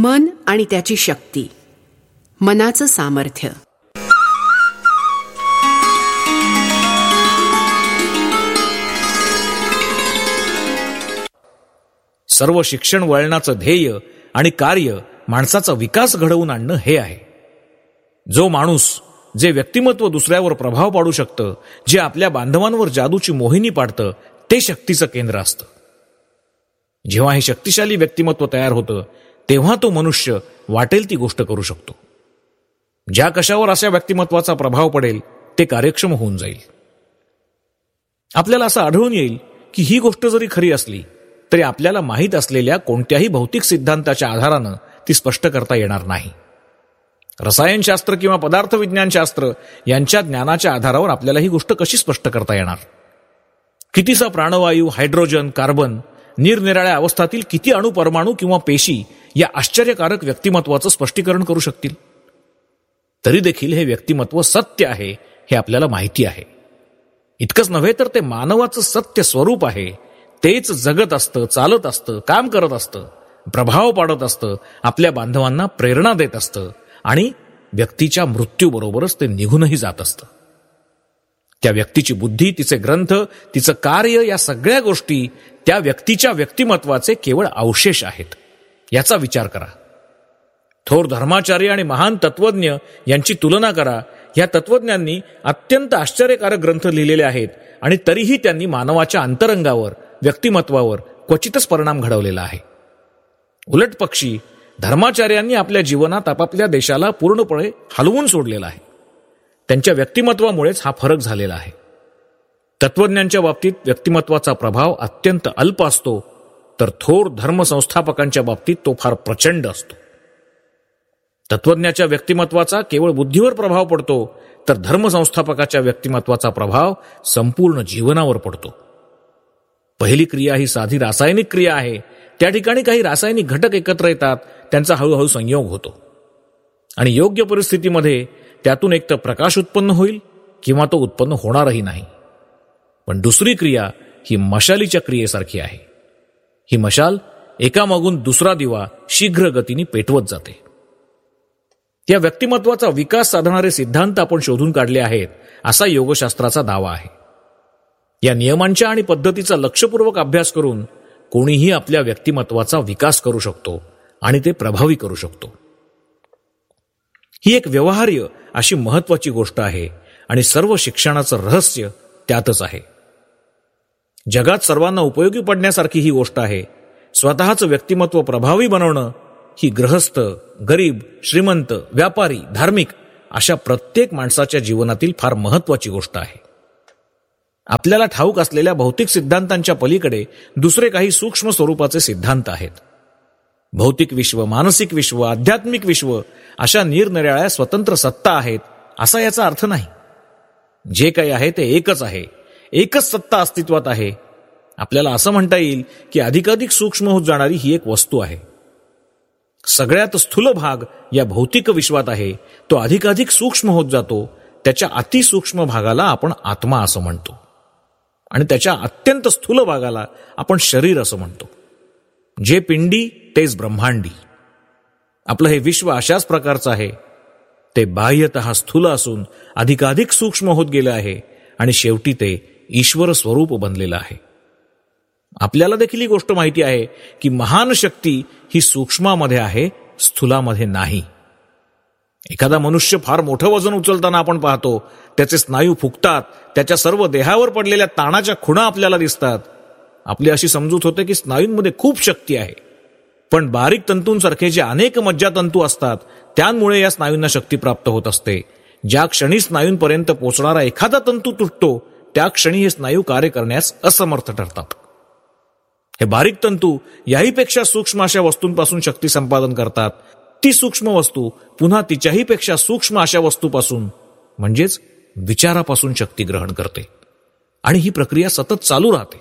मन आणि त्याची शक्ती, मनाचं सामर्थ्य. सर्व शिक्षण वळणाचं ध्येय आणि कार्य माणसाचा विकास घडवून आणणं हे आहे. जो माणूस, जे व्यक्तिमत्व दुसऱ्यावर प्रभाव पाडू शकतं, जे आपल्या बांधवांवर जादूची मोहिनी पाडतं, ते शक्तीचं केंद्र असतं. जेव्हा हे शक्तिशाली व्यक्तिमत्व तयार होतं, तेव्हा तो मनुष्य वाटेल ती गोष्ट करू शकतो. ज्या कशावर अशा व्यक्तिमत्वाचा प्रभाव पडेल ते कार्यक्षम होऊन जाईल. आपल्याला असं आढळून येईल की ही गोष्ट जरी खरी असली तरी आपल्याला माहीत असलेल्या कोणत्याही भौतिक सिद्धांताच्या आधारानं ती स्पष्ट करता येणार नाही. रसायनशास्त्र किंवा पदार्थ विज्ञानशास्त्र यांच्या ज्ञानाच्या आधारावर आपल्याला ही गोष्ट कशी स्पष्ट करता येणार? कितीसा प्राणवायू, हायड्रोजन, कार्बन, निरनिराळ्या अवस्थातील किती अणु, परमाणू किंवा पेशी या आश्चर्यकारक व्यक्तिमत्वाचं स्पष्टीकरण करू शकतील? तरी देखील हे व्यक्तिमत्व सत्य आहे हे आपल्याला माहिती आहे. इतकंच नव्हे तर ते मानवाचं सत्य स्वरूप आहे. तेच जगत असतं, चालत असतं, काम करत असतं, प्रभाव पाडत असतं, आपल्या बांधवांना प्रेरणा देत असतं आणि व्यक्तीच्या मृत्यूबरोबरच ते निघूनही जात असतं. त्या व्यक्तीची बुद्धी, तिचे ग्रंथ, तिचं कार्य या सगळ्या गोष्टी त्या व्यक्तीच्या व्यक्तिमत्वाचे केवळ अवशेष आहेत. याचा विचार करा. थोर धर्माचार्य आणि महान तत्वज्ञ यांची तुलना करा. या तत्वज्ञांनी अत्यंत आश्चर्यकारक ग्रंथ लिहिलेले आहेत आणि तरीही त्यांनी मानवाच्या अंतरंगावर, व्यक्तिमत्वावर क्वचितच परिणाम घडवलेला आहे. उलट पक्षी धर्माचार्यांनी आपल्या जीवनात आपापल्या देशाला पूर्णपणे हलवून सोडलेला आहे. त्यांच्या व्यक्तिमत्वामुळेच हा फरक झालेला आहे. तत्वज्ञांच्या बाबतीत व्यक्तिमत्वाचा प्रभाव अत्यंत अल्प असतो, तर थोर धर्मसंस्थापकांच्या बाबतीत तो फार प्रचंड असतो. तत्वज्ञाच्या व्यक्तिमत्वाचा केवळ बुद्धीवर प्रभाव पडतो, तर धर्मसंस्थापकाच्या व्यक्तिमत्वाचा प्रभाव संपूर्ण जीवनावर पडतो. पहिली क्रिया ही साधी रासायनिक क्रिया आहे. त्या ठिकाणी काही रासायनिक घटक एकत्र येतात, त्यांचा हळूहळू संयोग होतो आणि योग्य परिस्थितीमध्ये त्यातून एक तर प्रकाश उत्पन्न होईल किंवा तो उत्पन्न होणारही नाही. पण दुसरी क्रिया ही मशालीच्या क्रियेसारखी आहे. ही मशाल एकामागून दुसरा दिवा शीघ्र गतीने पेटवत जाते. या व्यक्तिमत्वाचा विकास साधणारे सिद्धांत आपण शोधून काढले आहेत, असा योगशास्त्राचा दावा आहे. या नियमांच्या आणि पद्धतीचा लक्षपूर्वक अभ्यास करून कोणीही आपल्या व्यक्तिमत्वाचा विकास करू शकतो आणि ते प्रभावी करू शकतो. ही एक व्यवहार्य अशी महत्वाची गोष्ट आहे आणि सर्व शिक्षणाचं रहस्य त्यातच आहे. जगात सर्वांना उपयोगी पडण्यासारखी ही गोष्ट आहे. स्वतःचं व्यक्तिमत्व प्रभावी बनवणं ही गृहस्थ, गरीब, श्रीमंत, व्यापारी, धार्मिक अशा प्रत्येक माणसाच्या जीवनातील फार महत्वाची गोष्ट आहे. आपल्याला ठाऊक असलेल्या भौतिक सिद्धांतांच्या पलीकडे दुसरे काही सूक्ष्म स्वरूपाचे सिद्धांत आहेत. भौतिक विश्व, मानसिक विश्व, आध्यात्मिक विश्व अशा निरनिराळ्या स्वतंत्र सत्ता आहेत असा याचा अर्थ नाही. जे काही आहे ते एकच आहे. एकच सत्ता अस्तित्वात आहे. आपल्याला असं म्हणता येईल की अधिकाधिक सूक्ष्म होत जाणारी ही एक वस्तू आहे. सगळ्यात स्थूल भाग या भौतिक विश्वात आहे. तो अधिकाधिक सूक्ष्म होत जातो. त्याच्या अतिसूक्ष्म भागाला आपण आत्मा असं म्हणतो आणि त्याच्या अत्यंत स्थूल भागाला आपण शरीर असं म्हणतो. जे पिंडी तेच ब्रह्मांडी. आपलं हे विश्व अशाच प्रकारचं आहे. ते बाह्यतः स्थूल असून अधिकाधिक सूक्ष्म होत गेलं आहे आणि शेवटी ते ईश्वर स्वरूप बनलेलं आहे. आपल्याला देखील ही गोष्ट माहिती आहे की महान शक्ती ही सूक्ष्मामध्ये आहे, स्थूलामध्ये नाही. एखादा मनुष्य फार मोठं वजन उचलताना आपण पाहतो. त्याचे स्नायू फुगतात, त्याच्या सर्व देहावर पडलेल्या ताणाच्या खुणा आपल्याला दिसतात. आपली अशी समजूत होते की स्नायूंमध्ये खूप शक्ती आहे. पण बारीक तंतूंसारखे जे अनेक मज्जातंतू असतात त्यामुळे या स्नायूंना शक्ती प्राप्त होत असते. ज्या क्षणी स्नायूंपर्यंत पोहोचणारा एखादा तंतू तुटतो त्या क्षणी हे स्नायू कार्य करण्यास असमर्थ ठरतात. हे बारीक तंतू याहीपेक्षा सूक्ष्म अशा वस्तूंपासून शक्ती संपादन करतात. ती सूक्ष्म वस्तू पुन्हा तिच्याही पेक्षा सूक्ष्म अशा वस्तूपासून म्हणजेच विचारापासून शक्ती ग्रहण करते आणि ही प्रक्रिया सतत चालू राहते.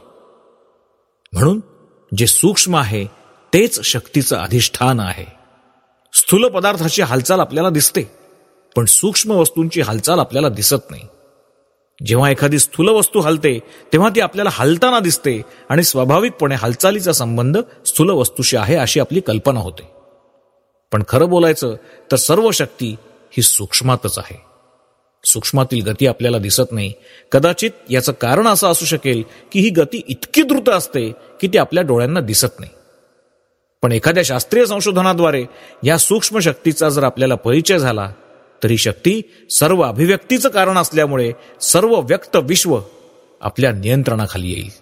म्हणून जे सूक्ष्म आहे तेच शक्तीचं अधिष्ठान आहे. स्थूल पदार्थाची हालचाल आपल्याला दिसते, पण सूक्ष्म वस्तूंची हालचाल आपल्याला दिसत नाही. जेव्हा एखादी स्थूल वस्तू हलते तेव्हा ती आपल्याला हलताना दिसते आणि स्वाभाविकपणे हालचालीचा संबंध स्थूल वस्तूशी आहे अशी आपली कल्पना होते. पण खरं बोलायचं तर सर्व शक्ती ही सूक्ष्मातच आहे. सूक्ष्मातील गती आपल्याला दिसत नाही. कदाचित याचं कारण असं असू शकेल की ही गती इतकी द्रुत असते की ती आपल्या डोळ्यांना दिसत नाही. पण एखाद्या शास्त्रीय संशोधनाद्वारे या सूक्ष्म शक्तीचा जर आपल्याला परिचय झाला तर ही शक्ती सर्व अभिव्यक्तीचं कारण असल्यामुळे सर्व व्यक्त विश्व आपल्या नियंत्रणाखाली येईल.